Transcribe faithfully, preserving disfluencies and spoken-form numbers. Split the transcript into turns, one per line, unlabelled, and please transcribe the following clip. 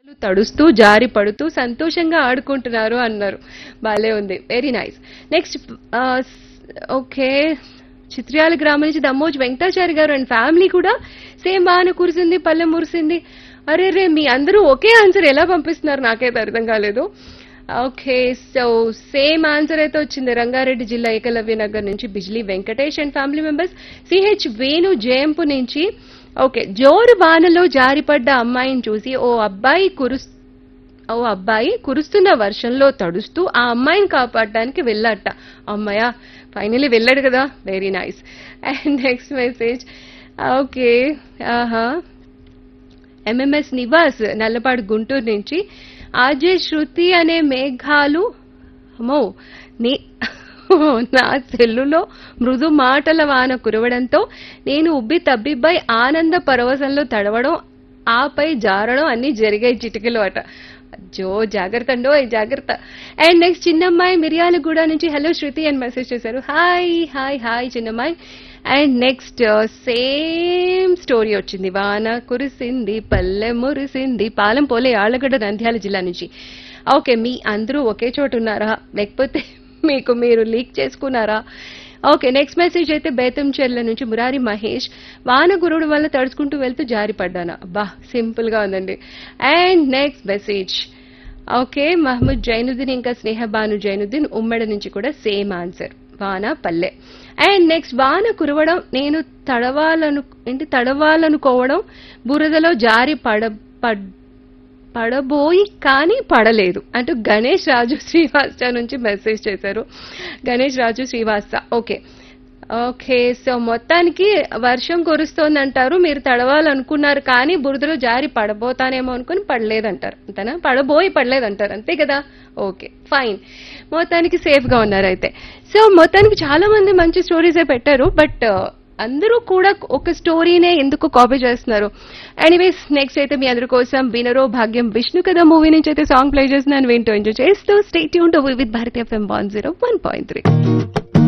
తడుస్తూ జారి పడుతూ సంతోషంగా ఆడుకుంటున్నారు అన్నారు. భలే ఉంది. Very nice. Next okay, Chityala గ్రామం నుంచి దమ్మోజు వెంకటాచారి గారు అండ్ ఫ్యామిలీ కూడా సేమ్ బాగానే కురిసింది, పల్లె మురిసింది. అరే రే, మీ అందరూ ఒకే ఆన్సర్ ఎలా పంపిస్తున్నారు నాకైతే అర్థం కాలేదు. ఓకే, సో సేమ్ ఆన్సర్ అయితే వచ్చింది. రంగారెడ్డి జిల్లా ఏకలవ్య నగర్ నుంచి Bijli Venkatesh and family members. CH Venu జయంపు నుంచి ఓకే, జోరు వానలో జారిపడ్డ అమ్మాయిని చూసి ఓ అబ్బాయి కురుస్ ఓ అబ్బాయి కురుస్తున్న వర్షంలో తడుస్తూ ఆ అమ్మాయిని కాపాడడానికి వెళ్ళాట. అమ్మాయ ఫైనలీ వెళ్ళాడు కదా. Very nice. And next message okay, ఆహా, ఎంఎంఎస్ నివాస్ నల్లపాడు గుంటూరు నుంచి ఆజే శృతి అనే మేఘాలు అమ్మో నీ నా సెల్లులో మృదు మాటల వాన కురవడంతో నేను ఉబ్బి తబ్బిబ్బై ఆనంద పరవశంలో తడవడం, ఆపై జారడం అన్ని జరిగాయి చిటికలు అట. జో జాగ్రత్త అండో జాగ్రత్త. అండ్ నెక్స్ట్ చిన్నమ్మాయి మిర్యాలగూడ నుంచి హలో శృతి అని మెసేజ్ చేశారు. హాయ్ హాయ్ హాయ్ చిన్నమ్మాయి. అండ్ నెక్స్ట్ సేమ్ స్టోరీ వచ్చింది. వాన కురిసింది పల్లె మురిసింది పాలెం పోలే ఆళ్లగడ్డ నంద్యాల జిల్లా నుంచి. ఓకే, మీ అందరూ ఒకే చోటు ఉన్నారా లేకపోతే మీకు మీరు లీక్ చేసుకున్నారా? ఓకే, నెక్స్ట్ మెసేజ్ అయితే బేతంచెర్ల నుంచి మురారి మహేష్. వాన గురుడు వల్ల తడుచుకుంటూ వెళ్తూ జారి పడ్డానా. బా సింపుల్ గా ఉందండి. And next message okay, Mohammed Zainuddin ఇంకా స్నేహబాను జైనుద్దీన్ ఉమ్మడి నుంచి కూడా సేమ్ ఆన్సర్ వాన పల్లె. అండ్ నెక్స్ట్ వాన కురవడం నేను తడవాలను ఏంటి తడవాలనుకోవడం బురదలో జారి పడ పడ్ పడబోయి కానీ పడలేదు అంటూ గణేష్ రాజు శ్రీవాస్త నుంచి మెసేజ్ చేశారు. గణేష్ రాజు శ్రీవాస్త. ఓకే ఓకే, సో మొత్తానికి వర్షం కురుస్తోందంటారు, మీరు తడవాలనుకున్నారు కానీ బురదలో జారి పడబోతానేమో అనుకుని పడలేదంటారు. అంతేనా? పడబోయి పడలేదంటారు, అంతే కదా. ఓకే ఫైన్, మొత్తానికి సేఫ్ గా ఉన్నారు అయితే. సో మొత్తానికి చాలా మంది మంచి స్టోరీసే పెట్టారు, బట్ అందరూ కూడా ఒక స్టోరీనే ఎందుకు కాపీ చేస్తున్నారు. ఎనీవేస్ నెక్స్ట్ అయితే మీ అందరి కోసం వినరో భాగ్యం విష్ణు కదా మూవీ నుంచి అయితే సాంగ్ ప్లే చేస్తున్నాను. వింటూ ఎంజాయ్ చేస్తూ stay tuned with Bharatiya FM one zero one point three.